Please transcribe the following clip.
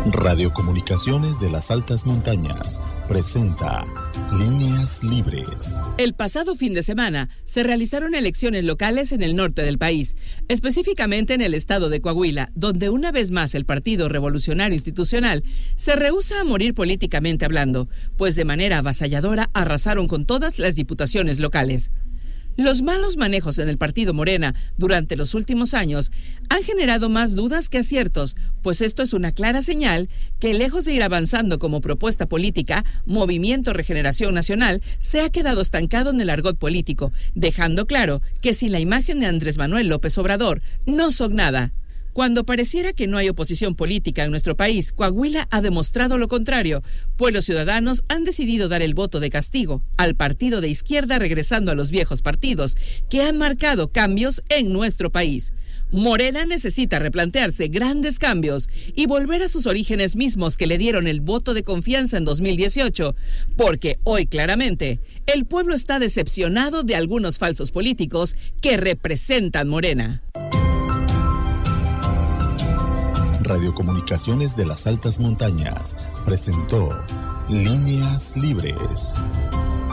Radiocomunicaciones de las Altas Montañas presenta Líneas Libres. El pasado fin de semana se realizaron elecciones locales en el norte del país, específicamente en el estado de Coahuila, donde una vez más el Partido Revolucionario Institucional se rehúsa a morir políticamente hablando, pues de manera avasalladora arrasaron con todas las diputaciones locales. Los malos manejos en el partido Morena durante los últimos años han generado más dudas que aciertos, pues esto es una clara señal que, lejos de ir avanzando como propuesta política, Movimiento Regeneración Nacional se ha quedado estancado en el argot político, dejando claro que sin la imagen de Andrés Manuel López Obrador no son nada. Cuando pareciera que no hay oposición política en nuestro país, Coahuila ha demostrado lo contrario, pues los ciudadanos han decidido dar el voto de castigo al partido de izquierda, regresando a los viejos partidos que han marcado cambios en nuestro país. Morena necesita replantearse grandes cambios y volver a sus orígenes mismos que le dieron el voto de confianza en 2018, porque hoy claramente el pueblo está decepcionado de algunos falsos políticos que representan Morena. Radiocomunicaciones de las Altas Montañas presentó Líneas Libres.